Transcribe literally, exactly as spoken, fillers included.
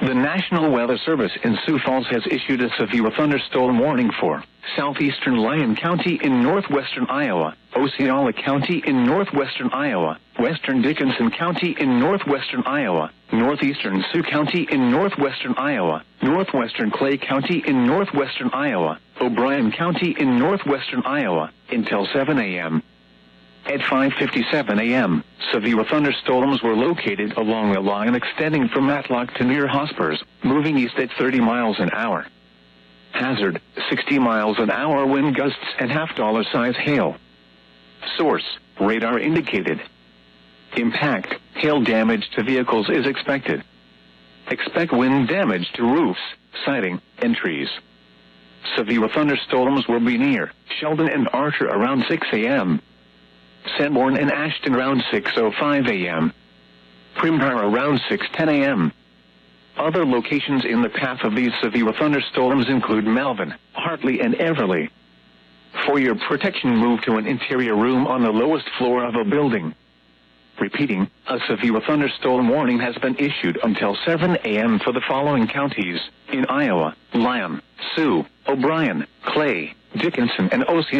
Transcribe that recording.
The National Weather Service in Sioux Falls has issued a severe thunderstorm warning for southeastern Lyon County in northwestern Iowa, Osceola County in northwestern Iowa, western Dickinson County in northwestern Iowa, northeastern Sioux County in northwestern Iowa, northwestern Clay County in northwestern Iowa, O'Brien County in northwestern Iowa, until seven a m At five fifty-seven a m, severe thunderstorms were located along a line extending from Matlock to near Hospers, moving east at thirty miles an hour. Hazard, sixty miles an hour wind gusts and half-dollar size hail. Source, radar indicated. Impact, hail damage to vehicles is expected. Expect wind damage to roofs, siding, and trees. Severe thunderstorms will be near Sheldon and Archer around six a m Sanborn and Ashton around six oh five a m Primgar around six ten a m Other locations in the path of these severe thunderstorms include Melvin, Hartley, and Everly. For your protection, move to an interior room on the lowest floor of a building. Repeating, a severe thunderstorm warning has been issued until seven a m for the following counties in Iowa: Lyon, Sioux, O'Brien, Clay, Dickinson, and Osceola.